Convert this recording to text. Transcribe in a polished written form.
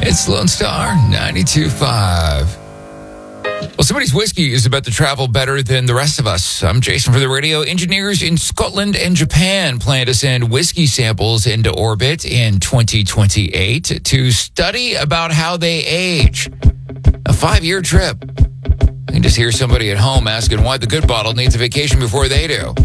It's Lone Star 92.5. Well, somebody's whiskey is about to travel better than the rest of us. I'm Jason for the radio. Engineers in Scotland and Japan plan to send whiskey samples into orbit in 2028 to study about how they age. A 5-year trip. You can just hear somebody at home asking why the good bottle needs a vacation before they do.